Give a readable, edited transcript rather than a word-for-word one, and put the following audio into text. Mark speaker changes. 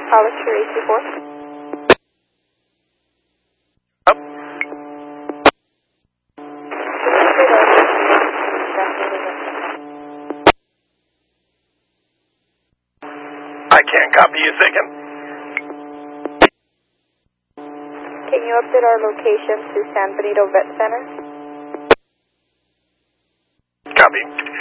Speaker 1: Hollister 824.
Speaker 2: Up. I can't copy you, second.
Speaker 1: Can you update our location to San Benito Vet Center?
Speaker 2: Copy.